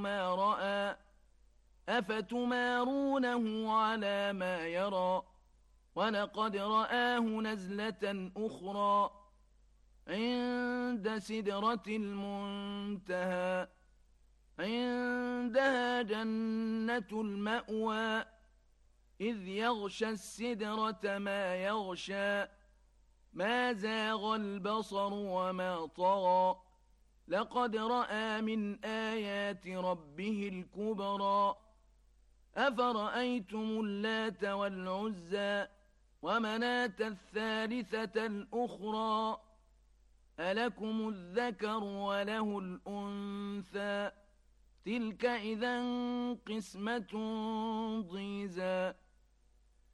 ما رأى أفتمارونه على ما يرى ولقد رآه نزلة أخرى عند سدرة المنتهى عندها جنة المأوى إذ يغشى السدرة ما يغشى ما زاغ البصر وما طغى لقد رأى من آيات ربه الكبرى أفرأيتم اللات والعزى ومناة الثالثة الأخرى ألكم الذكر وله الأنثى تلك إذا قسمة ضيزى